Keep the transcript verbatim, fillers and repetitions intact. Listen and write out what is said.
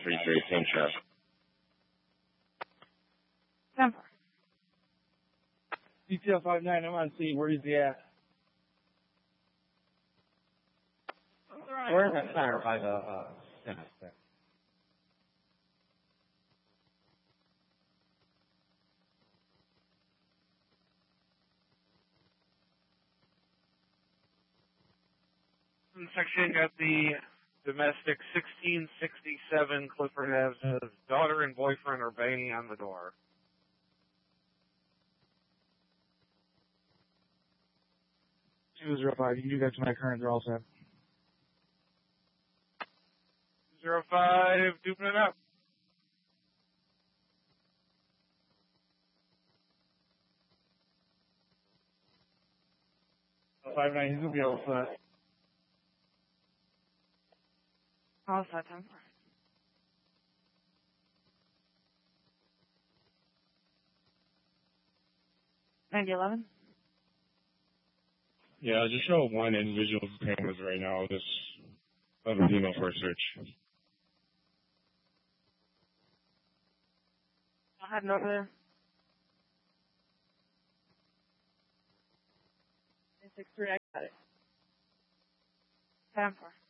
three three, same sheriff. ten four. Detail five nine, I'm on scene. Where is he at? We're in the center by the uh, Senate there. Section got the domestic sixteen sixty-seven. Clifford has his daughter and boyfriend are banging on the door. two zero five, you got to my current, they're all set. Zero five, duping it up. five nine, he's going to be all set. All set, ten four. ninety eleven. Yeah, just show one individual's cameras right now. Just have a female for a search. I'll head over there. six three, I got it. ten four.